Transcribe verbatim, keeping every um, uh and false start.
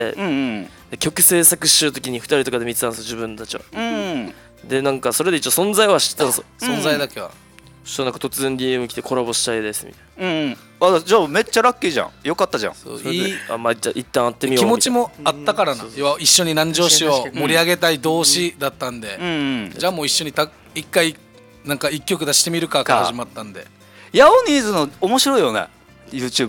うんうんで曲制作してる時にふたりとかで見てたんですよ自分たちは。 うんでなんかそれで一応存在は知ってたんですよ。 存在だけは。 そしたらなんか突然 ディーエム 来てコラボしたいですみたいうんうんあじゃあめっちゃラッキーじゃんよかったじゃんそうな。それでいいあまあじゃあ一旦会ってみよう気みたいな。 持ちもあったからな。要は一緒に南城市を盛り上げたい同士だったんで、 うんうんじゃあもう一緒にた一回なんか一曲出してみるかから始まったんで。 ヤオニーズの面白いよね YouTube